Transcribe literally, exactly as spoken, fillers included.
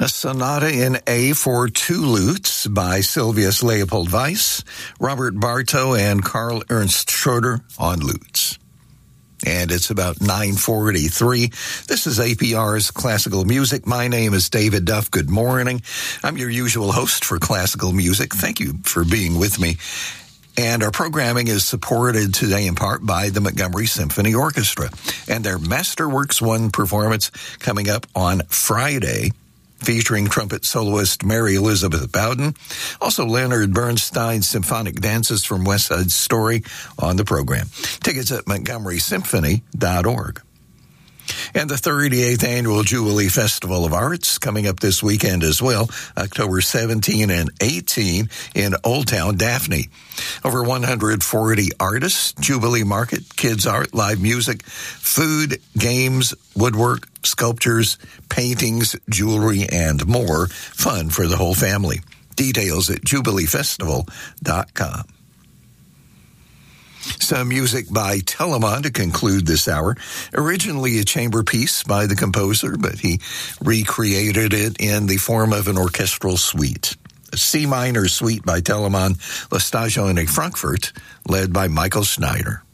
A sonata in A for two lutes by Silvius Leopold Weiss, Robert Bartow, and Karl Ernst Schroeder on lutes. And it's about nine forty-three. This is A P R's Classical Music. My name is David Duff. Good morning. I'm your usual host for classical music. Thank you for being with me. And our programming is supported today in part by the Montgomery Symphony Orchestra and their Masterworks One performance coming up on Friday, featuring trumpet soloist Mary Elizabeth Bowden. Also, Leonard Bernstein's Symphonic Dances from West Side Story on the program. Tickets at montgomery symphony dot org. And the thirty-eighth Annual Jubilee Festival of Arts coming up this weekend as well, October seventeenth and eighteenth in Old Town Daphne. Over one hundred forty artists, Jubilee Market, kids art, live music, food, games, woodwork, sculptures, paintings, jewelry, and more. Fun for the whole family. Details at jubilee festival dot com. Some music by Telemann to conclude this hour. Originally a chamber piece by the composer, but he recreated it in the form of an orchestral suite. A C minor suite by Telemann, La Stagione Frankfurt, led by Michael Schneider.